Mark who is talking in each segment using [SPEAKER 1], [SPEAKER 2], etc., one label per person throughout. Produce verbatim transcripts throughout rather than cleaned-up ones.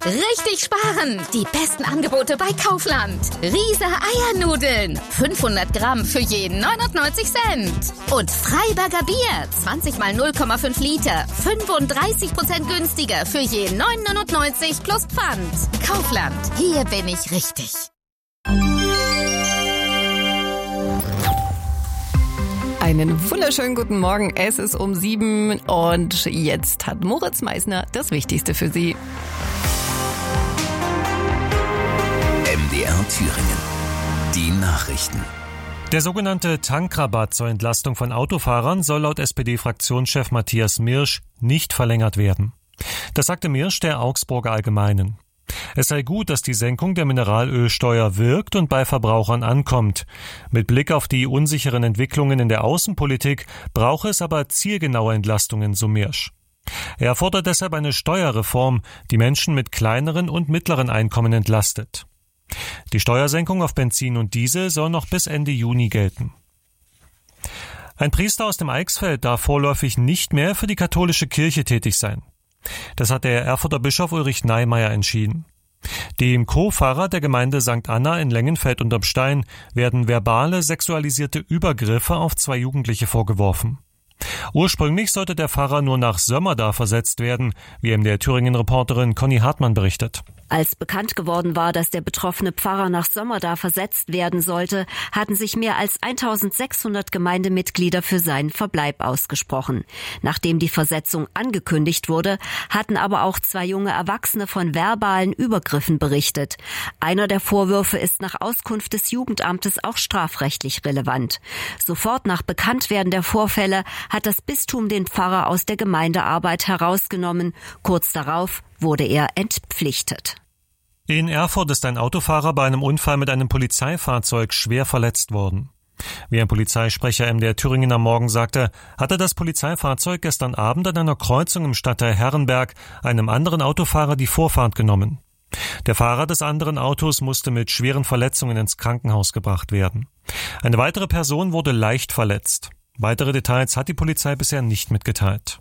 [SPEAKER 1] Richtig sparen! Die besten Angebote bei Kaufland. Riese Eiernudeln. fünfhundert Gramm für jeden neunundneunzig Cent. Und Freiberger Bier. zwanzig mal null Komma fünf Liter. fünfunddreißig Prozent günstiger für jeden neun neunundneunzig plus Pfand. Kaufland. Hier bin ich richtig.
[SPEAKER 2] Einen wunderschönen guten Morgen. Es ist um sieben und jetzt hat Moritz Meisner das Wichtigste für Sie.
[SPEAKER 3] M D R Thüringen. Die Nachrichten.
[SPEAKER 4] Der sogenannte Tankrabatt zur Entlastung von Autofahrern soll laut S P D-Fraktionschef Matthias Mirsch nicht verlängert werden. Das sagte Mirsch der Augsburger Allgemeinen. Es sei gut, dass die Senkung der Mineralölsteuer wirkt und bei Verbrauchern ankommt. Mit Blick auf die unsicheren Entwicklungen in der Außenpolitik brauche es aber zielgenaue Entlastungen, so Mirsch. Er fordert deshalb eine Steuerreform, die Menschen mit kleineren und mittleren Einkommen entlastet. Die Steuersenkung auf Benzin und Diesel soll noch bis Ende Juni gelten. Ein Priester aus dem Eichsfeld darf vorläufig nicht mehr für die katholische Kirche tätig sein. Das hat der Erfurter Bischof Ulrich Neimeyer entschieden. Dem Co-Pfarrer der Gemeinde Sankt Anna in Lengenfeld unterm Stein werden verbale, sexualisierte Übergriffe auf zwei Jugendliche vorgeworfen. Ursprünglich sollte der Pfarrer nur nach Sömmerda versetzt werden, wie ihm der Thüringen-Reporterin Conny Hartmann berichtet.
[SPEAKER 5] Als bekannt geworden war, dass der betroffene Pfarrer nach Sömmerda versetzt werden sollte, hatten sich mehr als eintausendsechshundert Gemeindemitglieder für seinen Verbleib ausgesprochen. Nachdem die Versetzung angekündigt wurde, hatten aber auch zwei junge Erwachsene von verbalen Übergriffen berichtet. Einer der Vorwürfe ist nach Auskunft des Jugendamtes auch strafrechtlich relevant. Sofort nach Bekanntwerden der Vorfälle hat das Bistum den Pfarrer aus der Gemeindearbeit herausgenommen. Kurz darauf wurde er entpflichtet.
[SPEAKER 4] In Erfurt ist ein Autofahrer bei einem Unfall mit einem Polizeifahrzeug schwer verletzt worden. Wie ein Polizeisprecher M D R Thüringen am Morgen sagte, hatte das Polizeifahrzeug gestern Abend an einer Kreuzung im Stadtteil Herrenberg einem anderen Autofahrer die Vorfahrt genommen. Der Fahrer des anderen Autos musste mit schweren Verletzungen ins Krankenhaus gebracht werden. Eine weitere Person wurde leicht verletzt. Weitere Details hat die Polizei bisher nicht mitgeteilt.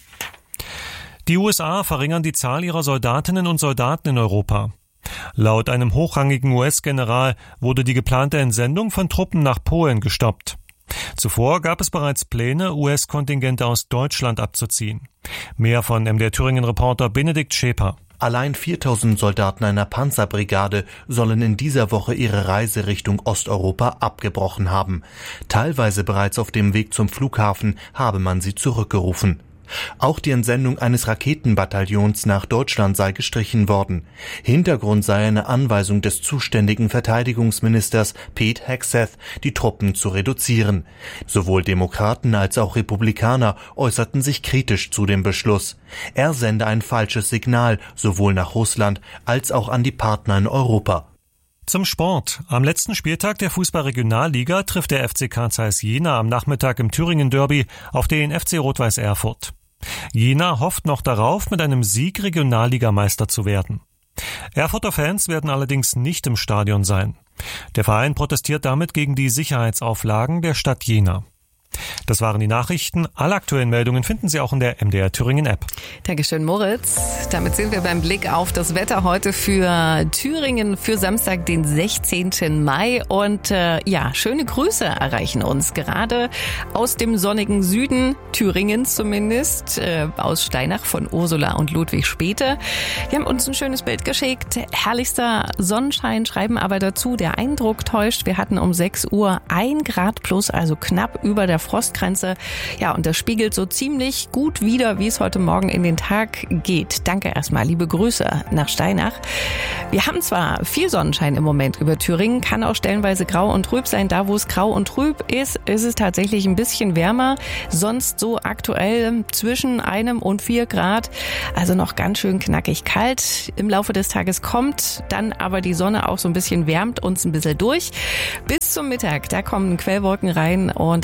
[SPEAKER 4] Die U S A verringern die Zahl ihrer Soldatinnen und Soldaten in Europa. Laut einem hochrangigen U S-General wurde die geplante Entsendung von Truppen nach Polen gestoppt. Zuvor gab es bereits Pläne, U S-Kontingente aus Deutschland abzuziehen. Mehr von M D R Thüringen-Reporter Benedikt Schäper.
[SPEAKER 6] Allein viertausend Soldaten einer Panzerbrigade sollen in dieser Woche ihre Reise Richtung Osteuropa abgebrochen haben. Teilweise bereits auf dem Weg zum Flughafen habe man sie zurückgerufen. Auch die Entsendung eines Raketenbataillons nach Deutschland sei gestrichen worden. Hintergrund sei eine Anweisung des zuständigen Verteidigungsministers Pete Hegseth, die Truppen zu reduzieren. Sowohl Demokraten als auch Republikaner äußerten sich kritisch zu dem Beschluss. Er sende ein falsches Signal, sowohl nach Russland als auch an die Partner in Europa.
[SPEAKER 4] Zum Sport. Am letzten Spieltag der Fußball-Regionalliga trifft der F C Karl Zeiss Jena am Nachmittag im Thüringen-Derby auf den F C Rot-Weiß Erfurt. Jena hofft noch darauf, mit einem Sieg Regionalligameister zu werden. Erfurter Fans werden allerdings nicht im Stadion sein. Der Verein protestiert damit gegen die Sicherheitsauflagen der Stadt Jena. Das waren die Nachrichten. Alle aktuellen Meldungen finden Sie auch in der M D R Thüringen App.
[SPEAKER 2] Dankeschön, Moritz. Damit sind wir beim Blick auf das Wetter heute für Thüringen für Samstag, den sechzehnten Mai. Und äh, ja, schöne Grüße erreichen uns gerade aus dem sonnigen Süden Thüringens zumindest, äh, aus Steinach von Ursula und Ludwig Späte. Wir haben uns ein schönes Bild geschickt. Herrlichster Sonnenschein, schreiben aber dazu, der Eindruck täuscht. Wir hatten um sechs Uhr ein Grad plus, also knapp über der Frostgrenze. Ja, und das spiegelt so ziemlich gut wider, wie es heute Morgen in den Tag geht. Danke erstmal, liebe Grüße nach Steinach. Wir haben zwar viel Sonnenschein im Moment über Thüringen, kann auch stellenweise grau und trüb sein. Da, wo es grau und trüb ist, ist es tatsächlich ein bisschen wärmer. Sonst so aktuell zwischen einem und vier Grad. Also noch ganz schön knackig kalt. Im Laufe des Tages kommt dann aber die Sonne auch so ein bisschen, wärmt uns ein bisschen durch. Bis zum Mittag, da kommen Quellwolken rein und ab dem Mittag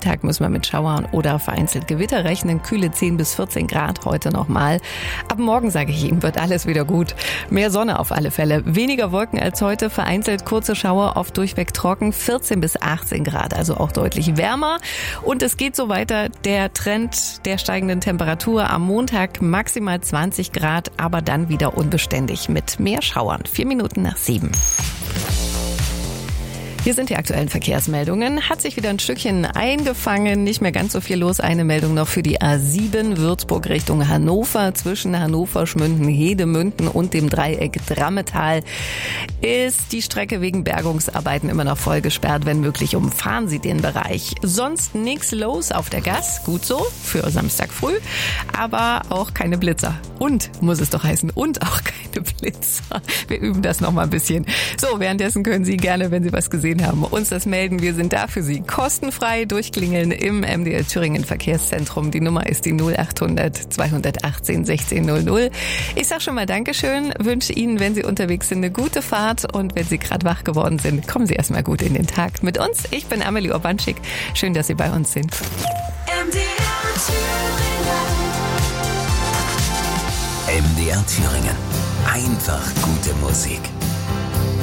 [SPEAKER 2] Mittag müssen wir mit Schauern oder vereinzelt Gewitter rechnen. Kühle zehn bis vierzehn Grad heute nochmal. Ab morgen, sage ich Ihnen, wird alles wieder gut. Mehr Sonne auf alle Fälle. Weniger Wolken als heute, vereinzelt kurze Schauer, oft durchweg trocken. vierzehn bis achtzehn Grad, also auch deutlich wärmer. Und es geht so weiter, der Trend der steigenden Temperatur. Am Montag maximal zwanzig Grad, aber dann wieder unbeständig mit mehr Schauern. Vier Minuten nach sieben. Hier sind die aktuellen Verkehrsmeldungen. Hat sich wieder ein Stückchen eingefangen, nicht mehr ganz so viel los. Eine Meldung noch für die A sieben, Würzburg Richtung Hannover. Zwischen Hannover, Schmünden, Hedemünden und dem Dreieck Drammetal ist die Strecke wegen Bergungsarbeiten immer noch voll gesperrt. Wenn möglich, umfahren Sie den Bereich. Sonst nichts los auf der Gas. Gut so, für Samstag früh. Aber auch keine Blitzer. Und, muss es doch heißen, und auch keine Blitzer. Wir üben das noch mal ein bisschen. So, währenddessen können Sie gerne, wenn Sie was gesehen haben, uns das melden. Wir sind da für Sie. Kostenfrei durchklingeln im M D L Thüringen Verkehrszentrum. Die Nummer ist die null achthundert zweihundertachtzehn sechzehn null null. Ich sag schon mal Dankeschön, wünsche Ihnen, wenn Sie unterwegs sind, eine gute Fahrt und wenn Sie gerade wach geworden sind, kommen Sie erstmal gut in den Tag mit uns. Ich bin Amelie Urbanschik. Schön, dass Sie bei uns sind.
[SPEAKER 3] M D R Thüringen. M D R Thüringen. Einfach gute Musik.